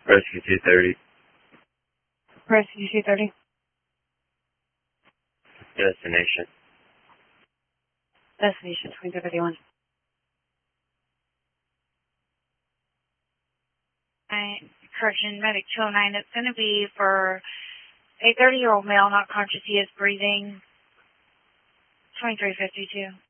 Rescue 230. Rescue 230. Destination. Destination 2231. Correction, medic 209. It's going to be for a 30-year-old male, not conscious. He is breathing. 2352.